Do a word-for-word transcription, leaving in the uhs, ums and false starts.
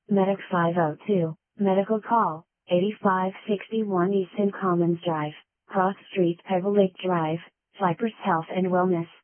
Medic five oh two, Medical Call, eighty-five sixty-one Easton Commons Drive, Cross Street Pebble Lake Drive, Cypress Health and Wellness.